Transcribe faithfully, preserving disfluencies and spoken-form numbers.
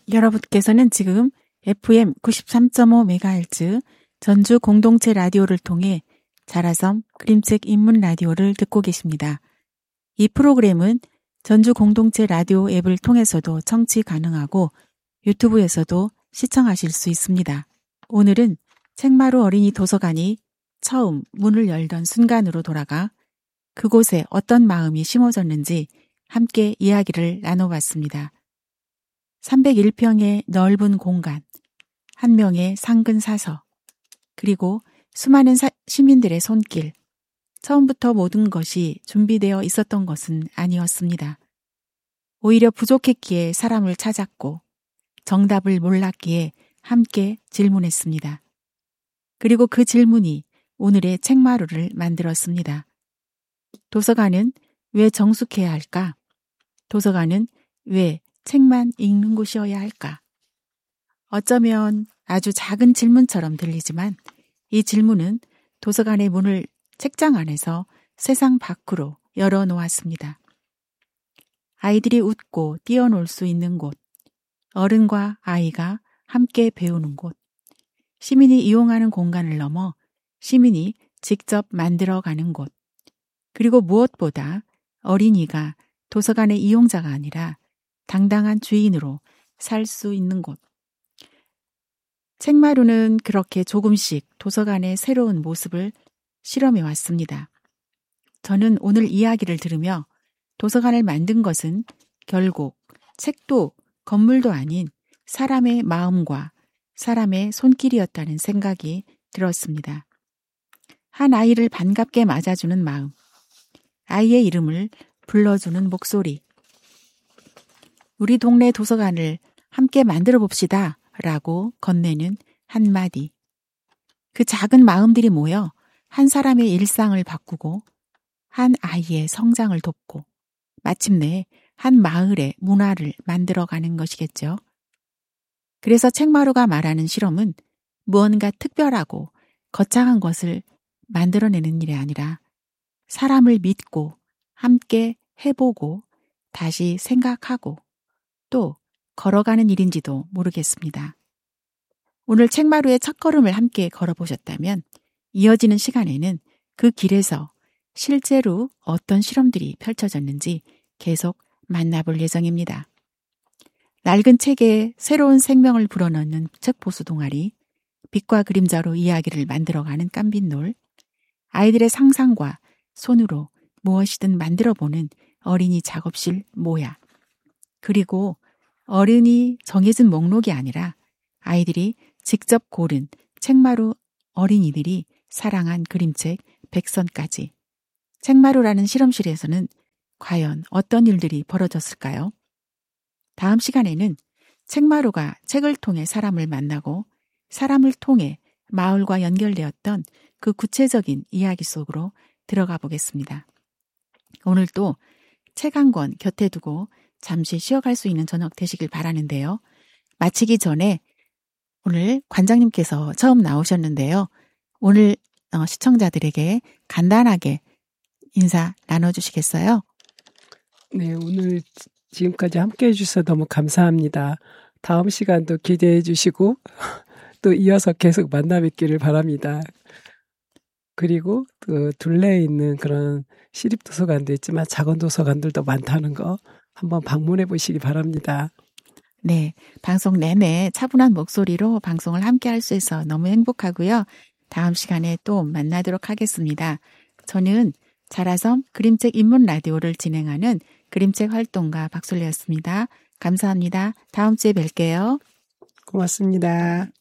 여러분께서는 지금 에프엠 구십삼 점 오 메가헤르츠 전주 공동체 라디오를 통해 자라섬 그림책 인문 라디오를 듣고 계십니다. 이 프로그램은 전주 공동체 라디오 앱을 통해서도 청취 가능하고 유튜브에서도 시청하실 수 있습니다. 오늘은 책마루 어린이 도서관이 처음 문을 열던 순간으로 돌아가 그곳에 어떤 마음이 심어졌는지 함께 이야기를 나눠봤습니다. 삼백일 평의 넓은 공간, 한 명의 상근 사서, 그리고 수많은 사, 시민들의 손길. 처음부터 모든 것이 준비되어 있었던 것은 아니었습니다. 오히려 부족했기에 사람을 찾았고 정답을 몰랐기에 함께 질문했습니다. 그리고 그 질문이 오늘의 책마루를 만들었습니다. 도서관은 왜 정숙해야 할까? 도서관은 왜 책만 읽는 곳이어야 할까? 어쩌면 아주 작은 질문처럼 들리지만 이 질문은 도서관의 문을 책장 안에서 세상 밖으로 열어놓았습니다. 아이들이 웃고 뛰어놀 수 있는 곳, 어른과 아이가 함께 배우는 곳, 시민이 이용하는 공간을 넘어 시민이 직접 만들어가는 곳, 그리고 무엇보다 어린이가 도서관의 이용자가 아니라 당당한 주인으로 살 수 있는 곳. 책마루는 그렇게 조금씩 도서관의 새로운 모습을 실험해 왔습니다. 저는 오늘 이야기를 들으며 도서관을 만든 것은 결국 책도 건물도 아닌 사람의 마음과 사람의 손길이었다는 생각이 들었습니다. 한 아이를 반갑게 맞아주는 마음, 아이의 이름을 불러주는 목소리, 우리 동네 도서관을 함께 만들어 봅시다 라고 건네는 한마디. 그 작은 마음들이 모여 한 사람의 일상을 바꾸고 한 아이의 성장을 돕고 마침내 한 마을의 문화를 만들어가는 것이겠죠. 그래서 책마루가 말하는 실험은 무언가 특별하고 거창한 것을 만들어내는 일이 아니라 사람을 믿고 함께 해보고 다시 생각하고 또 걸어가는 일인지도 모르겠습니다. 오늘 책마루의 첫걸음을 함께 걸어보셨다면 이어지는 시간에는 그 길에서 실제로 어떤 실험들이 펼쳐졌는지 계속 만나볼 예정입니다. 낡은 책에 새로운 생명을 불어넣는 책보수 동아리, 빛과 그림자로 이야기를 만들어가는 깜빈놀, 아이들의 상상과 손으로 무엇이든 만들어보는 어린이 작업실 모야, 그리고 어른이 정해진 목록이 아니라 아이들이 직접 고른 책마루 어린이들이 사랑한 그림책 백 선까지. 책마루라는 실험실에서는 과연 어떤 일들이 벌어졌을까요? 다음 시간에는 책마루가 책을 통해 사람을 만나고 사람을 통해 마을과 연결되었던 그 구체적인 이야기 속으로 들어가 보겠습니다. 오늘도 책 한 권 곁에 두고 잠시 쉬어갈 수 있는 저녁 되시길 바라는데요. 마치기 전에 오늘 관장님께서 처음 나오셨는데요. 오늘 시청자들에게 간단하게 인사 나눠주시겠어요? 네, 오늘 지금까지 함께해 주셔서 너무 감사합니다. 다음 시간도 기대해 주시고 또 이어서 계속 만나 뵙기를 바랍니다. 그리고 그 둘레에 있는 그런 시립도서관도 있지만 작은 도서관들도 많다는 거 한번 방문해 보시기 바랍니다. 네, 방송 내내 차분한 목소리로 방송을 함께 할 수 있어 너무 행복하고요. 다음 시간에 또 만나도록 하겠습니다. 저는 자라섬 그림책 인문 라디오를 진행하는 그림책 활동가 박솔리였습니다. 감사합니다. 다음 주에 뵐게요. 고맙습니다.